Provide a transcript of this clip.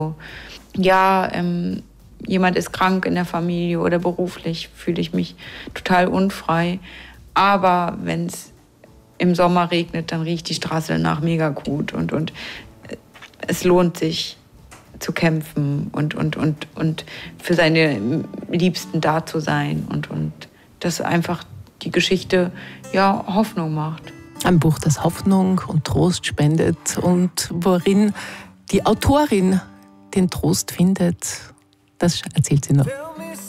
Ja, jemand ist krank in der Familie oder beruflich, fühle ich mich total unfrei. Aber wenn es im Sommer regnet, dann riecht die Straße danach mega gut. Und es lohnt sich zu kämpfen und für seine Liebsten da zu sein. Und dass einfach die Geschichte ja Hoffnung macht. Ein Buch, das Hoffnung und Trost spendet und worin die Autorin den Trost findet, das erzählt sie noch.